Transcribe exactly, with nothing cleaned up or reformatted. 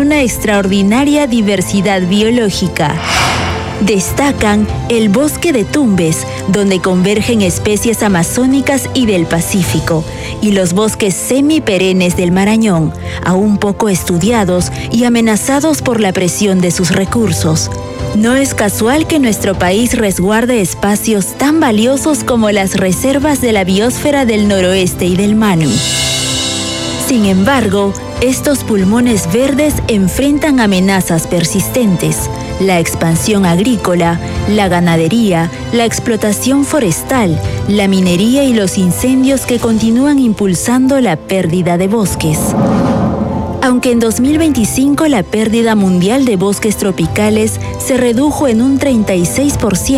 una extraordinaria diversidad biológica. Destacan el bosque de Tumbes, donde convergen especies amazónicas y del Pacífico, y los bosques semiperennes del Marañón, aún poco estudiados y amenazados por la presión de sus recursos. No es casual que nuestro país resguarde espacios tan valiosos como las reservas de la biosfera del noroeste y del Manu. Sin embargo, estos pulmones verdes enfrentan amenazas persistentes: la expansión agrícola, la ganadería, la explotación forestal, la minería y los incendios que continúan impulsando la pérdida de bosques. Aunque en dos mil veinticinco la pérdida mundial de bosques tropicales se redujo en un treinta y seis por ciento,